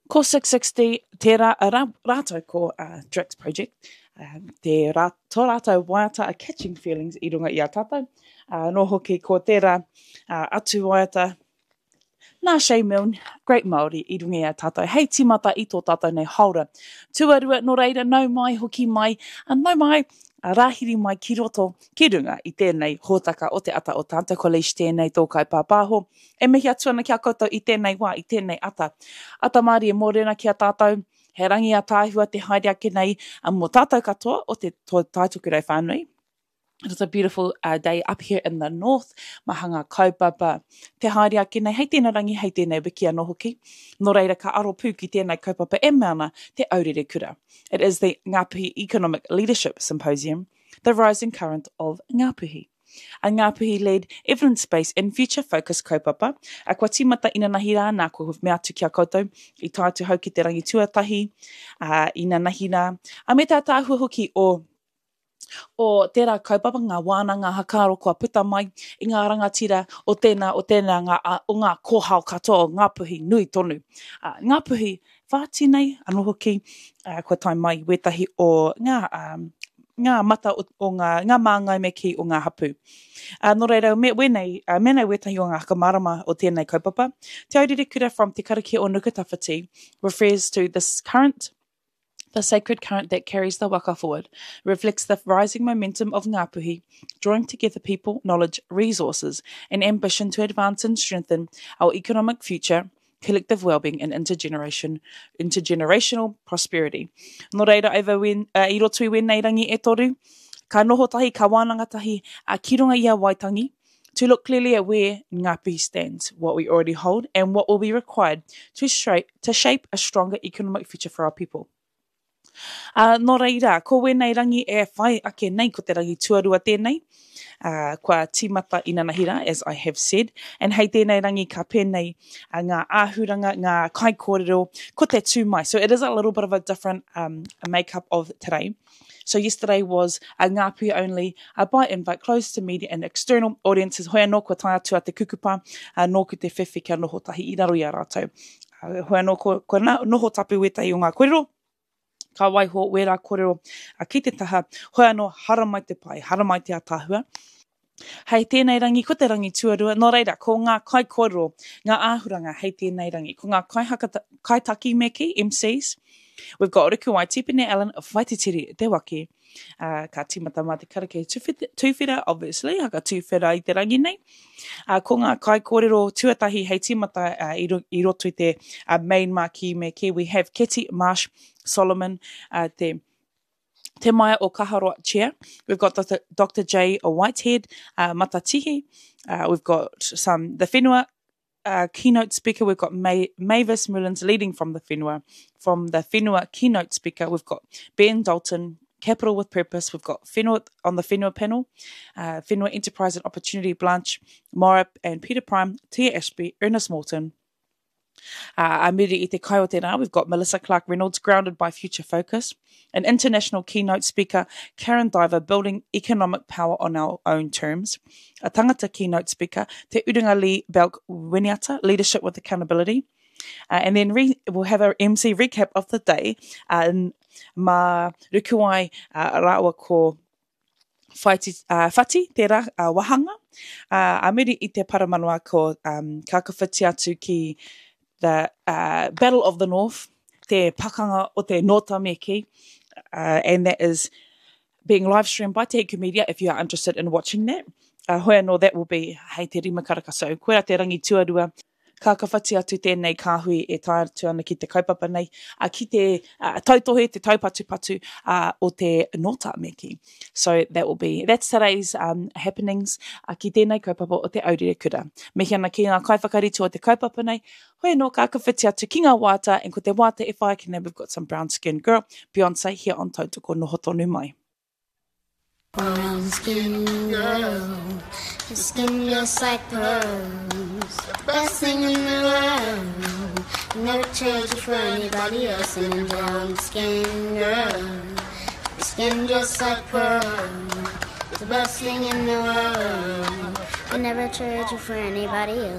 Ko 660, tērā rātou ko Drax Project. Te tō rātou waiata a catching feelings I runga I a tātou. No hoki ko tērā atu waiata. Nā Shay Milne, great Māori I runga I a tātou. Hei timata I tō tātou nei haura. Tuarua no reira, nau mai, hoki mai, nau mai, rāhiri mai ki roto, ki runga I tēnei hōtaka o te ata o tātou college tēnei tōkai pāpāho. E mihi atu ana kia koutou I tēnei wā, I tēnei ata. Ata Māori e mōrena ki a tātou, he rangi a tāhua te haere ake nei, mō tātou katoa o te taitukurau whānui. It is a beautiful day up here in the north. Mahanga kaupapa. Te haere ake nei, hei tēnei rangi, hei tēnei wiki anō hoki. Nō reira ka aro pū ki tēnei kaupapa e mana te aurere kura. It is the Ngāpuhi Economic Leadership Symposium, the rising current of Ngāpuhi. A Ngāpuhi-led, evidence-based and future-focused kaupapa. A kua timata ina nahi rā, nā kua mea atu kia koutou, I tātu hau ki te rangi tuatahi, ina nahi rā. A me tā tāhua hoki o tērā kaupapa, ngā wāna, ngā hakaro kua puta mai, I ngā rangatira o tēnā ngā kōhao katoa o Ngāpuhi nui tonu. Ngāpuhi whātinei, anō hoki, kua tai mai wetahi o ngā mata o ngā māngai me ki o ngā hapu. Nō reira, menei wetahi o ngā hakamarama o tēnei kaupapa. Te aurere kura from Te Karakia o Nukatawhiti refers to this current. The sacred current that carries the waka forward reflects the rising momentum of Ngāpuhi, drawing together people, knowledge, resources, and ambition to advance and strengthen our economic future, collective well-being, and intergenerational prosperity. Nō reira, I roto I wenei rangi e toru, ka noho tahi, ka wānanga tahi, ki runga I a Waitangi, to look clearly at where Ngāpuhi stands, what we already hold, and what will be required to shape a stronger economic future for our people. Nō reira, ko wenei rangi e whai ake nei ko te rangi tuarua tēnei, kua timata ina nahira, as I have said, and hei tēnei rangi ka pēnei ngā āhuranga, ngā kai kōrero, ko te tū mai. So it is a little bit of a different makeup of today. So yesterday was a Ngāpuhi only, by invite, closed to media and external audiences. Hoi anō kua tai atu a te kukupa, nō ku te whiwhi kia noho tahi I raro I a rātou. Hoi anō kua noho tapu wetahi o ngā kōrero, ka waiho wera kōrero ki te taha, hoi anō hara mai te pai, hara mai te atahua. Hei tēnei rangi, ko te rangi tuarua, nō reira, ko ngā kai kōrero, ngā āhuranga, hei tēnei rangi, ko ngā kai taki me ki, MCs. We've got Riku Waitipene Allen of Waititiri, Te Waki. Ka timata mā te karakia tūwhera, obviously, haka tūwhera I te rangi nei. Ko ngā kai kōrero tuatahi, hei timata I roto I te main marquee me ki. We have Ketty Marsh Solomon, te Maia o Kaharoa Chair. We've got Dr. J. Whitehead, Matatihi. We've got the Whenua keynote speaker. We've got Mavis Mullins leading from the Whenua. From the Whenua keynote speaker, we've got Ben Dalton, Capital with Purpose. We've got Whenua on the Whenua panel, Whenua Enterprise and Opportunity, Blanche Morap and Peter Prime, Tia Ashby, Ernest Morton. Amiri I te kai o tēnā, we've got Melissa Clark-Reynolds, grounded by Future Focus, an international keynote speaker, Karen Diver, building economic power on our own terms, a tangata keynote speaker, Te Urunga Lee Belk Winiata, leadership with accountability, and then we'll have our MC recap of the day, ma rukuai rawa ko Whati tērā wahanga, amiri I te paramanua ko kakawhiti atu ki the Battle of the North, te pakanga o te nota me ki, and that is being live streamed by Te Heku Media if you are interested in watching that. Hoi anō, that will be hei te rima karaka. So, koera te rangi tuarua, ka kawhati atu tēnei kāhui e tai atu ana ki te kaupapa nei, ki te tautohe, te taupatupatu o te nota me ki. So that's today's happenings ki tēnei kaupapa o te aurere kura. Mihi ana ki ngā kaiwhakaritu o te kaupapa nei, hoi anō ka kawhiti atu ki ngā wāta, and ko te wāta e whai ki nei, we've got some brown skin girl, Beyonce, here on Tautoko Noho Tonu Mai. Brown skin girl, your skin just like pearls, the best thing in the world. Never trade you for anybody else. And brown skin girl, your skin just like pearls, the best thing in the world. I never trade you for anybody else.